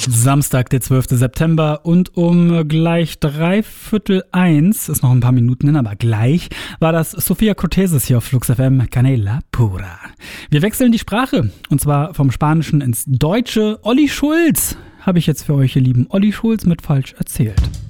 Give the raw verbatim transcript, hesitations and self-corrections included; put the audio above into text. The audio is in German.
Samstag, der zwölfte September und um gleich dreiviertel eins, ist noch ein paar Minuten hin, aber gleich, war das Sophia Cortesis hier auf Flux F M, Canela Pura. Wir wechseln die Sprache und zwar vom Spanischen ins Deutsche. Olli Schulz habe ich jetzt für euch, ihr lieben Olli Schulz mit falsch erzählt.